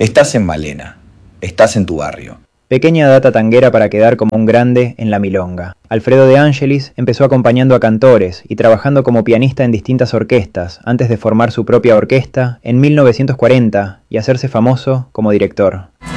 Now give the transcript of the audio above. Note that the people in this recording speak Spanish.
Estás en Malena, estás en tu barrio. Pequeña data tanguera para quedar como un grande en la milonga. Alfredo de Angelis empezó acompañando a cantores y trabajando como pianista en distintas orquestas antes de formar su propia orquesta en 1940 y hacerse famoso como director.